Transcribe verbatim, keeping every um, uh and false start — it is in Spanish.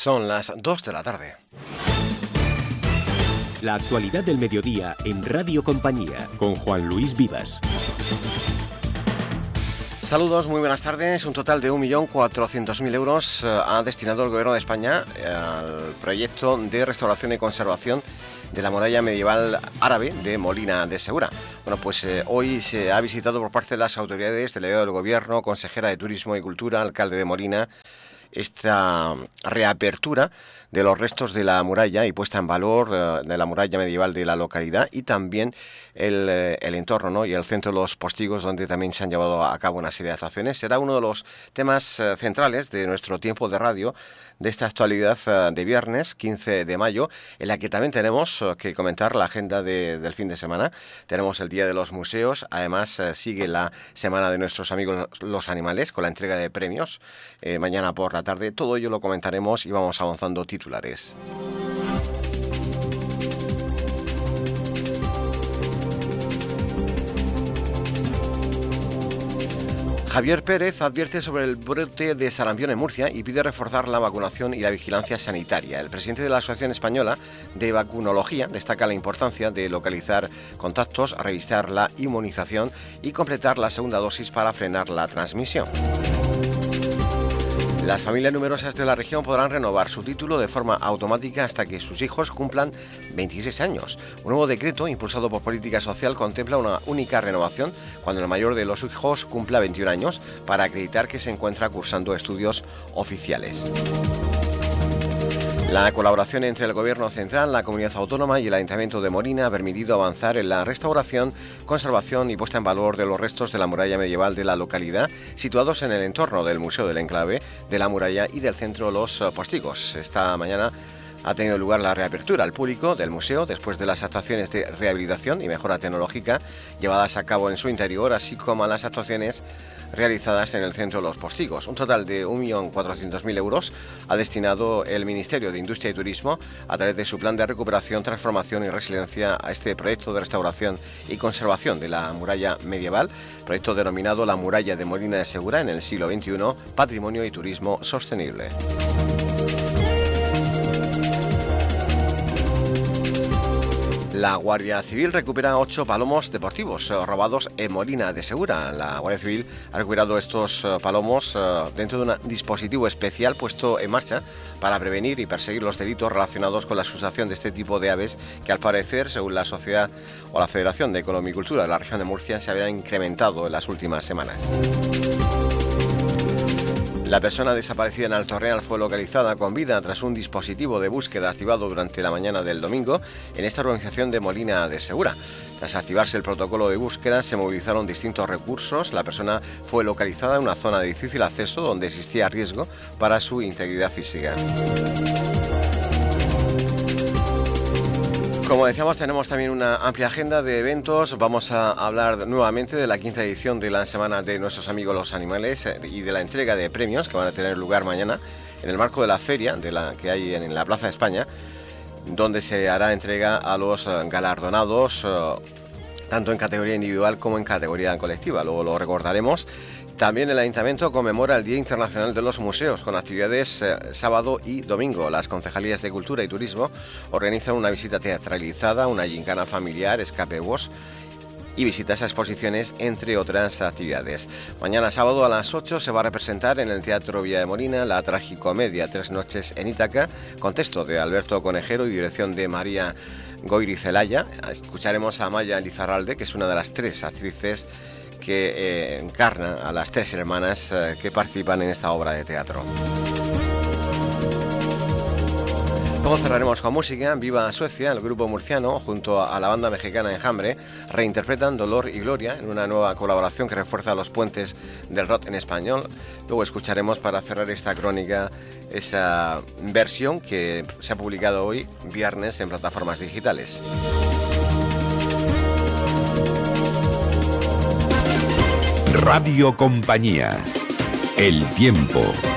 Son las dos de la tarde. La actualidad del mediodía en Radio Compañía, con Juan Luis Vivas. Saludos, muy buenas tardes. Un total de un millón cuatrocientos mil euros ha destinado el Gobierno de España al proyecto de restauración y conservación de la muralla medieval árabe de Molina de Segura. Bueno, pues eh, hoy se ha visitado por parte de las autoridades, delegado del Gobierno, consejera de Turismo y Cultura, alcalde de Molina, esta reapertura de los restos de la muralla y puesta en valor uh, de la muralla medieval de la localidad y también el, eh, el entorno, ¿no? Y el centro de los postigos, donde también se han llevado a cabo una serie de actuaciones. Será uno de los temas uh, centrales de nuestro tiempo de radio de esta actualidad uh, de viernes quince de mayo, en la que también tenemos uh, que comentar la agenda de, del fin de semana. Tenemos el Día de los Museos, además uh, sigue la Semana de nuestros amigos los animales con la entrega de premios eh, mañana por la tarde. Todo ello lo comentaremos y vamos avanzando titulares. Javier Pérez advierte sobre el brote de sarampión en Murcia y pide reforzar la vacunación y la vigilancia sanitaria. El presidente de la Asociación Española de Vacunología destaca la importancia de localizar contactos, revisar la inmunización y completar la segunda dosis para frenar la transmisión. Las familias numerosas de la región podrán renovar su título de forma automática hasta que sus hijos cumplan veintiséis años. Un nuevo decreto impulsado por Política Social contempla una única renovación cuando el mayor de los hijos cumpla veintiún años para acreditar que se encuentra cursando estudios oficiales. La colaboración entre el Gobierno Central, la Comunidad Autónoma y el Ayuntamiento de Molina ha permitido avanzar en la restauración, conservación y puesta en valor de los restos de la muralla medieval de la localidad, situados en el entorno del Museo del Enclave, de la muralla y del centro Los Postigos. Esta mañana ha tenido lugar la reapertura al público del museo después de las actuaciones de rehabilitación y mejora tecnológica llevadas a cabo en su interior, así como las actuaciones realizadas en el centro Los Postigos. Un total de un millón cuatrocientos mil euros ha destinado el Ministerio de Industria y Turismo a través de su plan de recuperación, transformación y resiliencia a este proyecto de restauración y conservación de la muralla medieval, proyecto denominado La Muralla de Molina de Segura en el siglo veintiuno, Patrimonio y Turismo Sostenible. La Guardia Civil recupera ocho palomos deportivos uh, robados en Molina de Segura. La Guardia Civil ha recuperado estos uh, palomos uh, dentro de un dispositivo especial puesto en marcha para prevenir y perseguir los delitos relacionados con la sustracción de este tipo de aves que, al parecer, según la Sociedad o la Federación de Economicultura de la región de Murcia, se habían incrementado en las últimas semanas. La persona desaparecida en Alto Real fue localizada con vida tras un dispositivo de búsqueda activado durante la mañana del domingo en esta urbanización de Molina de Segura. Tras activarse el protocolo de búsqueda, se movilizaron distintos recursos. La persona fue localizada en una zona de difícil acceso donde existía riesgo para su integridad física. Como decíamos, tenemos también una amplia agenda de eventos. Vamos a hablar nuevamente de la quinta edición de la Semana de nuestros amigos los animales y de la entrega de premios que van a tener lugar mañana en el marco de la feria de la que hay en la Plaza de España, donde se hará entrega a los galardonados tanto en categoría individual como en categoría colectiva. Luego lo recordaremos. También el Ayuntamiento conmemora el Día Internacional de los Museos con actividades eh, sábado y domingo. Las concejalías de Cultura y Turismo organizan una visita teatralizada, una gincana familiar, escape bus y visitas a exposiciones, entre otras actividades. Mañana sábado a las ocho se va a representar en el Teatro Villa de Molina la tragicomedia Tres noches en Ítaca, con texto de Alberto Conejero y dirección de María Goiri Celaya. Escucharemos a Maya Lizarralde, que es una de las tres actrices que eh, encarna a las tres hermanas eh, que participan en esta obra de teatro. Luego cerraremos con música. Viva Suecia, el grupo murciano, junto a la banda mexicana Enjambre, reinterpretan Dolor y Gloria en una nueva colaboración que refuerza los puentes del rock en español. Luego escucharemos, para cerrar esta crónica, esa versión que se ha publicado hoy, viernes, en plataformas digitales. Radio Compañía. El tiempo.